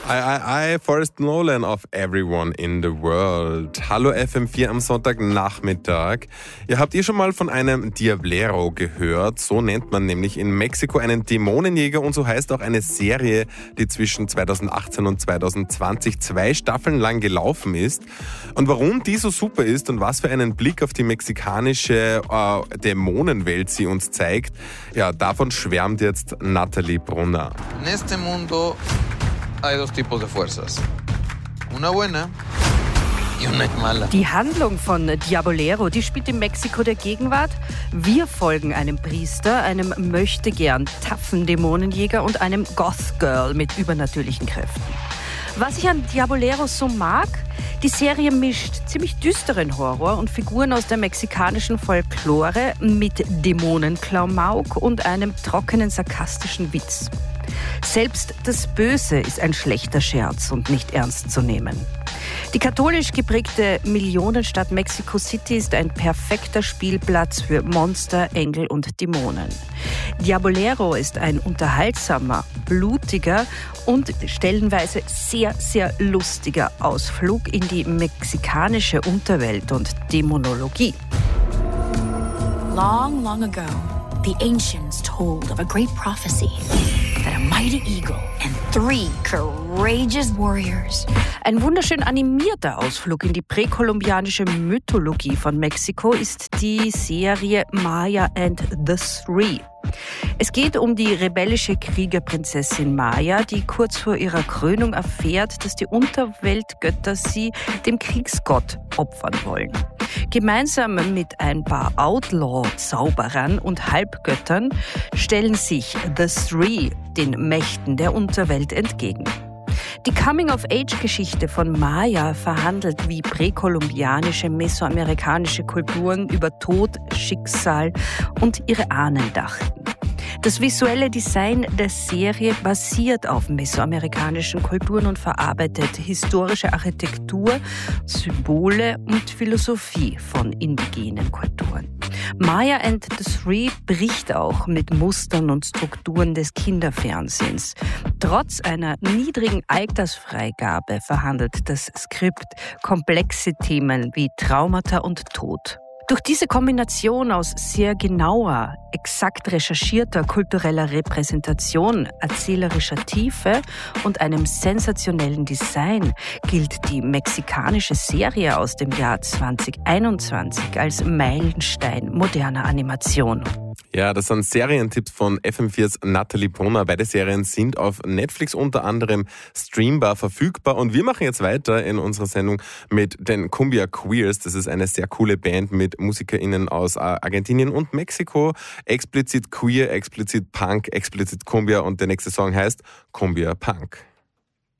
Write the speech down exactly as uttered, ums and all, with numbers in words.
I, I, I, Forrest Nolan of Everyone in the World. Hallo F M vier am Sonntagnachmittag. Ihr habt ihr schon mal von einem Diablero gehört? So nennt man nämlich in Mexiko einen Dämonenjäger und so heißt auch eine Serie, die zwischen zweitausendachtzehn und zweitausendzwanzig zwei Staffeln lang gelaufen ist. Und warum die so super ist und was für einen Blick auf die mexikanische äh, Dämonenwelt sie uns zeigt, ja, davon schwärmt jetzt Nathalie Brunner. En este mundo hay dos tipos de fuerzas. Una buena y una mala. Die Handlung von Diabolero, die spielt in Mexiko der Gegenwart. Wir folgen einem Priester, einem möchtegern taffen Dämonenjäger und einem Goth-Girl mit übernatürlichen Kräften. Was ich an Diabolero so mag, die Serie mischt ziemlich düsteren Horror und Figuren aus der mexikanischen Folklore mit Dämonenklamauk und einem trockenen, sarkastischen Witz. Selbst das Böse ist ein schlechter Scherz und nicht ernst zu nehmen. Die katholisch geprägte Millionenstadt Mexico City ist ein perfekter Spielplatz für Monster, Engel und Dämonen. Diabolero ist ein unterhaltsamer, blutiger und stellenweise sehr, sehr lustiger Ausflug in die mexikanische Unterwelt und Dämonologie. Long, long ago, the ancients told of a great prophecy that a mighty eagle and three courageous warriors. Ein wunderschön animierter Ausflug in die präkolumbianische Mythologie von Mexiko ist die Serie Maya and the Three. Es geht um die rebellische Kriegerprinzessin Maya, die kurz vor ihrer Krönung erfährt, dass die Unterweltgötter sie dem Kriegsgott opfern wollen. Gemeinsam mit ein paar Outlaw-Zauberern und Halbgöttern stellen sich The Three den Mächten der Unterwelt entgegen. Die Coming-of-Age-Geschichte von Maya verhandelt, wie präkolumbianische mesoamerikanische Kulturen über Tod, Schicksal und ihre Ahnen dachten. Das visuelle Design der Serie basiert auf mesoamerikanischen Kulturen und verarbeitet historische Architektur, Symbole und Philosophie von indigenen Kulturen. Maya and the Three bricht auch mit Mustern und Strukturen des Kinderfernsehens. Trotz einer niedrigen Altersfreigabe verhandelt das Skript komplexe Themen wie Traumata und Tod. Durch diese Kombination aus sehr genauer, exakt recherchierter kultureller Repräsentation, erzählerischer Tiefe und einem sensationellen Design gilt die mexikanische Serie aus dem Jahr zwanzig einundzwanzig als Meilenstein moderner Animation. Ja, das sind Serientipps von F M viers Nathalie Brunner. Beide Serien sind auf Netflix unter anderem streambar verfügbar. Und wir machen jetzt weiter in unserer Sendung mit den Cumbia Queers. Das ist eine sehr coole Band mit MusikerInnen aus Argentinien und Mexiko. Explizit Queer, explizit Punk, explizit Cumbia. Und der nächste Song heißt Cumbia Punk.